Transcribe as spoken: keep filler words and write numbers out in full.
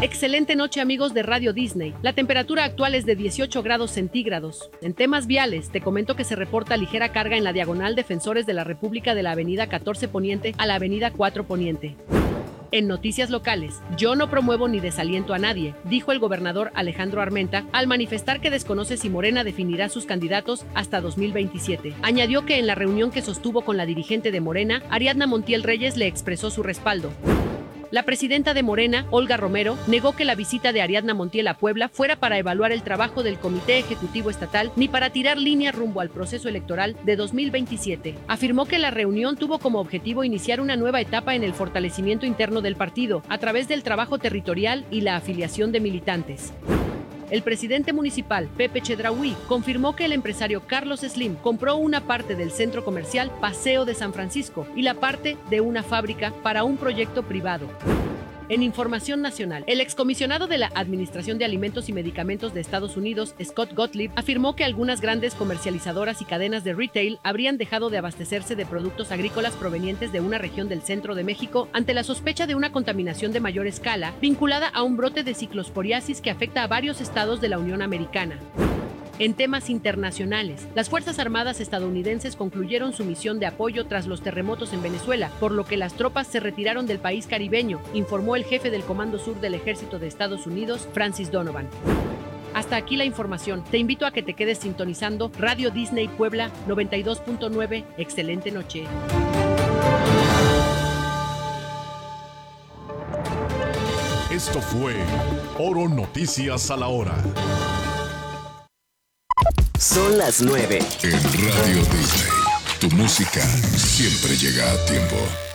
Excelente noche, amigos de Radio Disney. La temperatura actual es de dieciocho grados centígrados. En temas viales, te comento que se reporta ligera carga en la diagonal Defensores de la República de la avenida catorce Poniente a la avenida cuatro Poniente. En noticias locales, yo no promuevo ni desaliento a nadie, dijo el gobernador Alejandro Armenta al manifestar que desconoce si Morena definirá sus candidatos hasta dos mil veintisiete. Añadió que en la reunión que sostuvo con la dirigente de Morena, Ariadna Montiel Reyes, le expresó su respaldo. La presidenta de Morena, Olga Romero, negó que la visita de Ariadna Montiel a Puebla fuera para evaluar el trabajo del Comité Ejecutivo Estatal ni para tirar línea rumbo al proceso electoral de dos mil veintisiete. Afirmó que la reunión tuvo como objetivo iniciar una nueva etapa en el fortalecimiento interno del partido, a través del trabajo territorial y la afiliación de militantes. El presidente municipal, Pepe Chedraui, confirmó que el empresario Carlos Slim compró una parte del centro comercial Paseo de San Francisco y la parte de una fábrica para un proyecto privado. En información nacional, el excomisionado de la Administración de Alimentos y Medicamentos de Estados Unidos, Scott Gottlieb, afirmó que algunas grandes comercializadoras y cadenas de retail habrían dejado de abastecerse de productos agrícolas provenientes de una región del centro de México ante la sospecha de una contaminación de mayor escala vinculada a un brote de ciclosporiasis que afecta a varios estados de la Unión Americana. En temas internacionales, las Fuerzas Armadas estadounidenses concluyeron su misión de apoyo tras los terremotos en Venezuela, por lo que las tropas se retiraron del país caribeño, informó el jefe del Comando Sur del Ejército de Estados Unidos, Francis Donovan. Hasta aquí la información. Te invito a que te quedes sintonizando Radio Disney Puebla noventa y dos punto nueve. Excelente noche. Esto fue Oro Noticias a la Hora. Son las nueve. En Radio Disney, tu música siempre llega a tiempo.